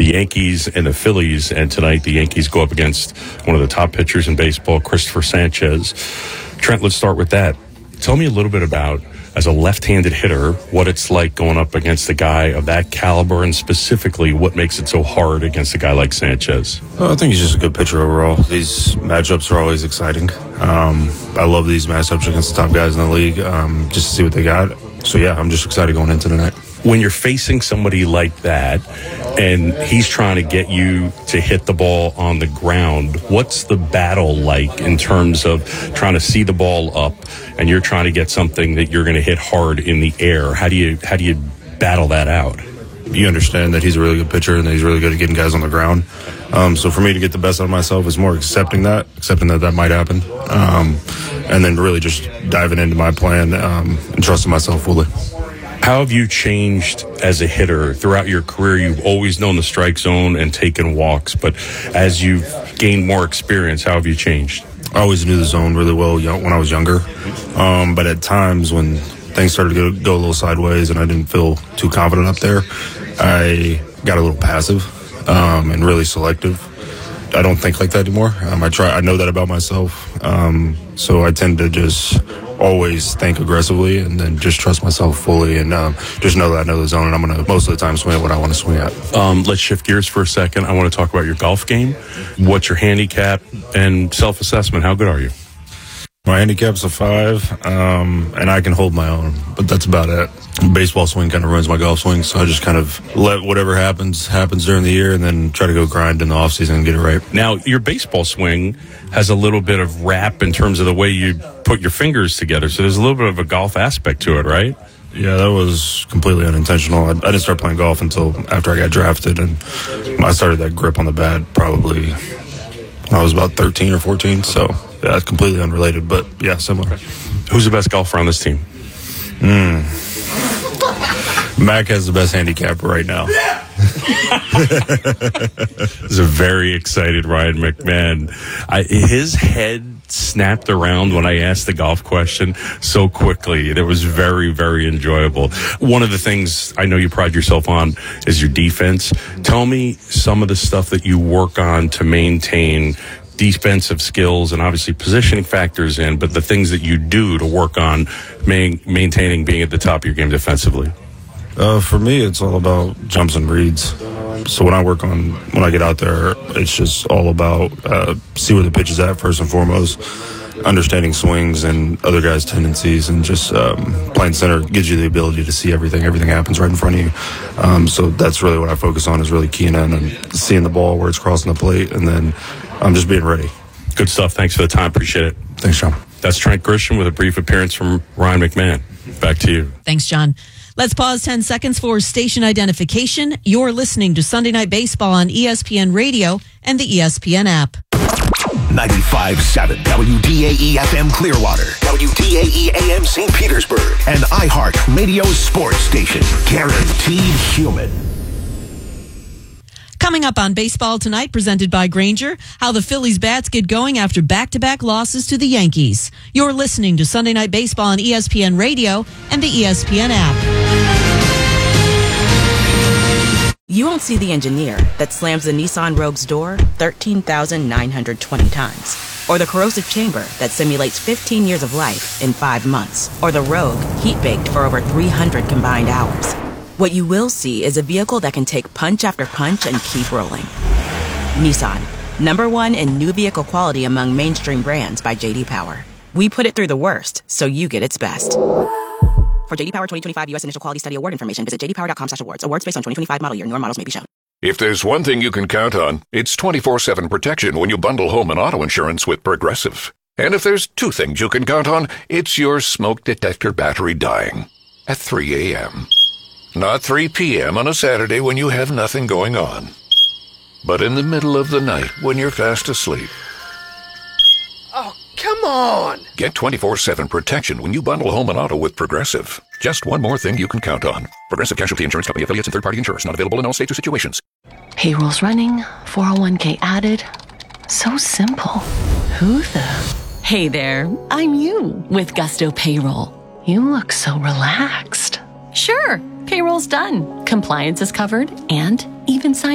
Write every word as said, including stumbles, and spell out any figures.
the Yankees and the Phillies, and tonight the Yankees go up against one of the top pitchers in baseball, Christopher Sanchez. Trent, let's start with that. Tell me a little bit about, as a left-handed hitter, what it's like going up against a guy of that caliber, and specifically what makes it so hard against a guy like Sanchez. Well, I think he's just a good pitcher overall. These matchups are always exciting. Um, I love these matchups against the top guys in the league, um, just to see what they got. So, yeah, I'm just excited going into tonight. When you're facing somebody like that and he's trying to get you to hit the ball on the ground, what's the battle like in terms of trying to see the ball up and you're trying to get something that you're going to hit hard in the air? How do you how do you battle that out? You understand that he's a really good pitcher and that he's really good at getting guys on the ground. Um, so for me to get the best out of myself is more accepting that, accepting that that might happen, um, and then really just diving into my plan um, and trusting myself fully. How have you changed as a hitter throughout your career? You've always known the strike zone and taken walks, but as you've gained more experience, how have you changed? I always knew the zone really well when I was younger, um, but at times when things started to go, go a little sideways and I didn't feel too confident up there, I got a little passive um, and really selective. I don't think like that anymore. Um, I try. I know that about myself, um, so I tend to just always think aggressively and then just trust myself fully and um, just know that I know the zone and I'm going to most of the time swing at what I want to swing at. Um, let's shift gears for a second. I want to talk about your golf game. What's your handicap and self-assessment? How good are you? My handicap's a five, um, and I can hold my own, but that's about it. Baseball swing kind of ruins my golf swing, so I just kind of let whatever happens, happens during the year and then try to go grind in the offseason and get it right. Now, your baseball swing has a little bit of rap in terms of the way you put your fingers together, so there's a little bit of a golf aspect to it, right? Yeah, that was completely unintentional. I, I didn't start playing golf until after I got drafted, and I started that grip on the bat probably when I was about thirteen or fourteen, so yeah, it's completely unrelated, but yeah, similar. Who's the best golfer on this team? Mm. Mac has the best handicap right now. This is a very excited Ryan McMahon. I, his head snapped around when I asked the golf question so quickly. It was very, very enjoyable. One of the things I know you pride yourself on is your defense. Tell me some of the stuff that you work on to maintain defensive skills, and obviously positioning factors in, but the things that you do to work on main, maintaining being at the top of your game defensively. Uh, for me, it's all about jumps and reads. So when I work on, when I get out there, it's just all about uh, see where the pitch is at first and foremost, understanding swings and other guys' tendencies, and just um, playing center gives you the ability to see everything. Everything happens right in front of you. Um, so that's really what I focus on, is really keying in and seeing the ball where it's crossing the plate, and then I'm just being ready. Good stuff. Thanks for the time. Appreciate it. Thanks, John. That's Trent Grisham with a brief appearance from Ryan McMahon. Back to you. Thanks, John. Let's pause ten seconds for station identification. You're listening to Sunday Night Baseball on E S P N Radio and the E S P N app. ninety-five point seven W D A E F M Clearwater, W D A E A M Saint Petersburg, and iHeart Radio Sports Station. Guaranteed human. Coming up on Baseball Tonight, presented by Grainger, how the Phillies bats get going after back-to-back losses to the Yankees. You're listening to Sunday Night Baseball on E S P N Radio and the E S P N app. You won't see the engineer that slams the Nissan Rogue's door thirteen thousand nine hundred twenty times. Or the corrosive chamber that simulates fifteen years of life in five months. Or the Rogue heat-baked for over three hundred combined hours. What you will see is a vehicle that can take punch after punch and keep rolling. Nissan, number one in new vehicle quality among mainstream brands by J D Power. We put it through the worst, so you get its best. For J D Power twenty twenty-five U S Initial Quality Study Award information, visit j d power dot com slash awards. Awards based on twenty twenty-five model year. Newer models may be shown. If there's one thing you can count on, it's twenty-four seven protection when you bundle home and auto insurance with Progressive. And if there's two things you can count on, it's your smoke detector battery dying at three a.m. Not three p.m. on a Saturday when you have nothing going on, but in the middle of the night when you're fast asleep. Oh, come on! Get twenty-four seven protection when you bundle home and auto with Progressive. Just one more thing you can count on. Progressive Casualty Insurance Company affiliates and third-party insurers. Not available in all states or situations. Payroll's running, four oh one k added. So simple. Who the? Hey there, I'm you with Gusto Payroll. You look so relaxed. Sure, payroll's done. Compliance is covered and even signed.